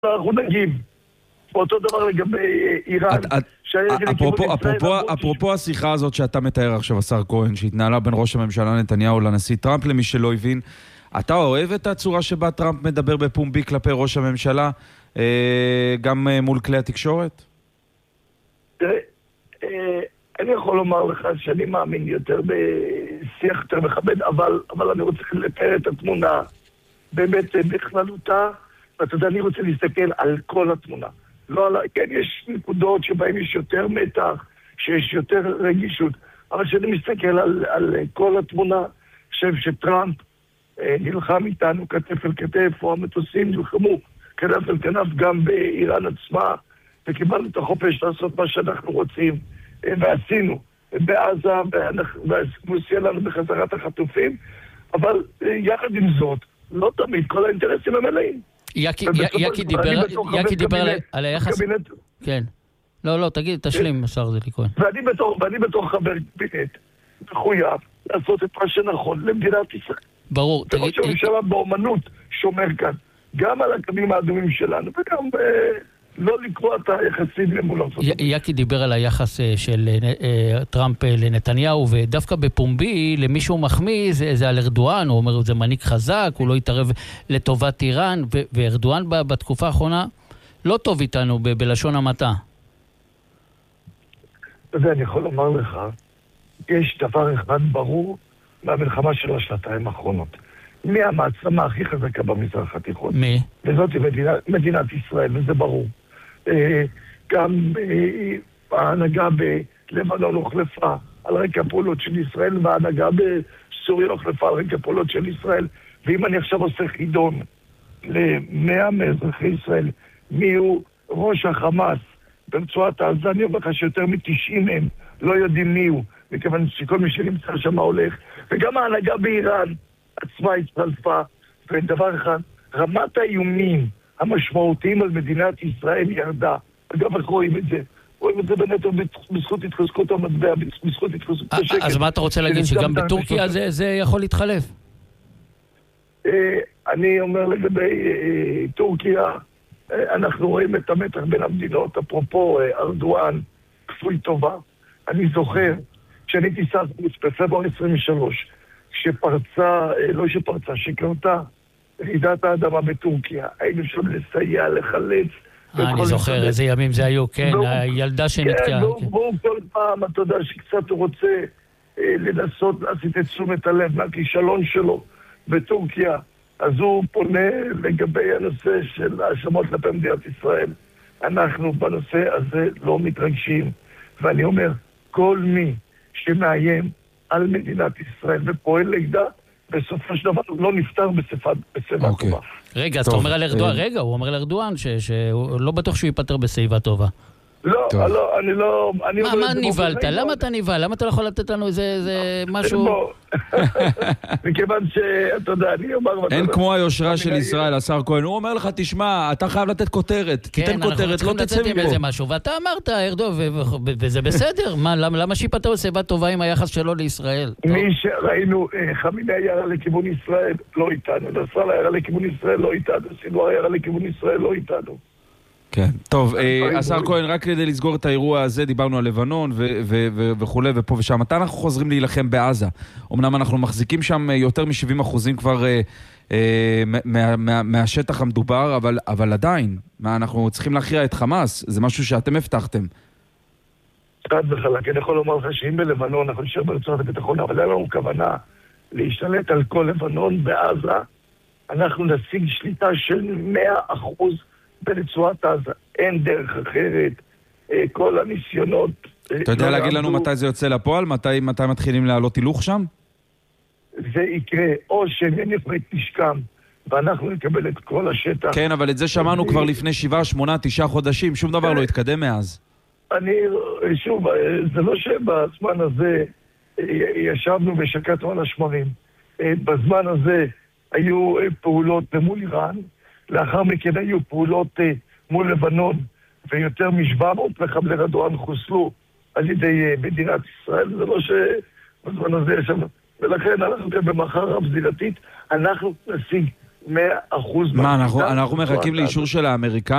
אנחנו נגיב. אותו דבר לגבי איראן. אפרופו השיחה הזאת שאתה מתאר עכשיו, השר כהן, שהתנהלה בין ראש הממשלה נתניהו לנשיא טראמפ, למי שלא הבין, אתה אוהב את הצורה שבה טראמפ מדבר בפומבי כלפי ראש הממשלה, גם מול כלי התקשורת? תראה, אני יכול לומר לך שאני מאמין יותר בשיח יותר מכבד, אבל אני רוצה לתאר את התמונה באמת בכללותה, ואתה יודע, אני רוצה להסתכל על כל התמונה. לא על... כן, יש נקודות שבהן יש יותר מתח, שיש יותר רגישות, אבל כשאני מסתכל על כל התמונה, חושב שטראמפ נלחם איתנו כתף אל כתף, או המטוסים נלחמו כנף אל כנף גם באיראן עצמה, וקיבלנו את החופש לעשות מה שאנחנו רוצים, ועשינו בעזה, והוא סייע לנו בחזרת החטופים, אבל יחד עם זאת, לא תמיד כל האינטרסים המלאים. יקי דיבר על היחס... כן. לא, תגיד, תשלים, השר זאב כהן. ואני בתור חבר קבינט מחויב לעשות את מה שנכון למדינת ישראל. ברור. וראש הממשלה באומנות שומר כאן, גם על הקווים האדומים שלנו, וגם לא לקרוא את היחסים למול ארצות הברית. יקי דיבר על היחס של טראמפ לנתניהו, ודווקא בפומבי, למישהו מחמיא, זה על ארדואן, הוא אומר, זה מנהיג חזק, הוא לא יתערב לטובת איראן, וארדואן בתקופה האחרונה לא טוב איתנו בלשון המעטה. אני יכול לומר לך, יש דבר אחד ברור מהמלחמה של השנתיים האחרונות. מי המעצמה הכי חזקה במזרח התיכון? מי? וזאת מדינת ישראל, וזה ברור. גם ההנהגה בלבנון הוחלפה על רקע פעולות של ישראל, וההנהגה בסוריה הוחלפה על רקע פעולות של ישראל. ואם אני עכשיו עושה חידון ל100 מאזרחי ישראל, מי הוא ראש החמאס ברצועת עזה, אני אומר לך שיותר מ90 הם לא יודעים מי הוא, מכיוון שכל מי שנמצא שם הולך. וגם ההנהגה באיראן עצמה התחלפה, ודבר אחד, רמת האיומים המשמעותיים על מדינת ישראל ירדה. אגב, איך רואים את זה? רואים את זה בנטו בזכות התחזקות המטבע, בזכות התחזקות השקל. אז מה אתה רוצה להגיד, שגם בטורקיה זה יכול להתחלף? אני אומר לגבי טורקיה, אנחנו רואים את המתח בין המדינות, אפרופו ארדואן, כפוי טובה. אני זוכר, כשאני הייתי שר חוץ בפברואר 23, שקרתה רעידת האדמה בטורקיה, היינו שם לסייע, לחלץ. אני זוכר איזה ימים זה היו, כן, הילדה שנתקעה. כן, והוא כל פעם, אתה יודע, שקצת הוא רוצה לנסות להסיט את תשומת הלב מהכישלון שלו בטורקיה, אז הוא פונה לגבי הנושא של האשמות כלפי מדינת ישראל. אנחנו בנושא הזה לא מתרגשים, ואני אומר, כל מי שמאיים על מדינת ישראל ופועל נגדה, בסופו של דבר לא נפטר בשיבה טובה. רגע, אז אתה אומר על ארדואן, הוא אומר על ארדואן שהוא לא בטוח שהוא ייפטר בשיבה טובה. לא, אני לא... מה ניבלת? למה אתה ניבל? למה אתה לא יכול לתת לנו איזה משהו? מכיוון שאתה יודע, אני אומר... אין כמו היושרה של ישראל, השר כהן. הוא אומר לך, תשמע, אתה חייב לתת כותרת. תיתן כותרת, לא תצא מפה. ואתה אמרת, ארדואן, וזה בסדר. למה שיפטר בשיבה טובה עם היחס שלו לישראל? מי שראינו, חמיני ירה לכיוון ישראל, לא איתנו. נסראללה ירה לכיוון ישראל, לא איתנו. סינואר ירה לכיוון ישראל, לא איתנו. כן, טוב, השר כהן, רק כדי לסגור את האירוע הזה, דיברנו על לבנון וכו' ופה ושם. מתי אנחנו חוזרים להילחם בעזה? אמנם אנחנו מחזיקים שם יותר מ-70% כבר מהשטח המדובר, אבל עדיין, אנחנו צריכים להכריע את חמאס, זה משהו שאתם הבטחתם. חד וחלק, אני יכול לומר לך שאם בלבנון אנחנו נשאר ברצועת הביטחון, אבל אין לנו כוונה להשתלט על כל לבנון בעזה, אנחנו נשיג שליטה של 100% ברצועת עזה. אין דרך אחרת. כל הניסיונות... אתה יודע להגיד לנו מתי זה יוצא לפועל? מתי מתחילים לעלות הילוך שם? זה יקרה, או שהם יניחו את נשקם, ואנחנו נקבל את כל השטח. כן, אבל את זה שמענו כבר לפני 7, 8, 9 חודשים. שום דבר לא התקדם מאז. שוב, זה לא שבזמן הזה ישבנו ושקטנו על השמרים. בזמן הזה היו פעולות מול איראן, לאחר מכן היו פעולות מול לבנון, ויותר מ-700 מחבלי ארדואן חוסלו על ידי מדינת ישראל. זה לא שבזמן הזה ישבנו. ולכן אנחנו במערכה רב-זירתית, אנחנו נשיג 100% מה, אנחנו מחכים לאישור של האמריקאים?